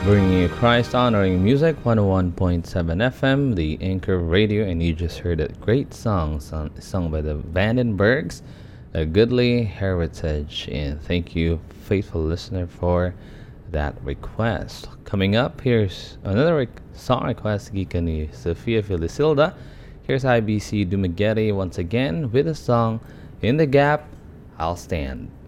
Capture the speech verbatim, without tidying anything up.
bringing you Christ honoring music one oh one point seven F M, the Anchor Radio, and you just heard a great song sung, sung by the Vandenbergs, A Goodly Heritage. And thank you, faithful listener, for that request. Coming up, here's another re- song request gikan ni Sofia Felisilda. Here's I B C Dumaguete once again with the song In the Gap, I'll Stand.